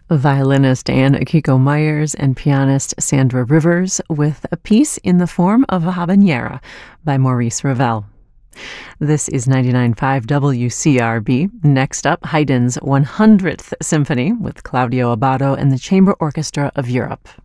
Violinist Anne Akiko Myers and pianist Sandra Rivers with a piece in the form of a habanera by Maurice Ravel. This is 99.5 WCRB. Next up, Haydn's 100th Symphony with Claudio Abbado and the Chamber Orchestra of Europe.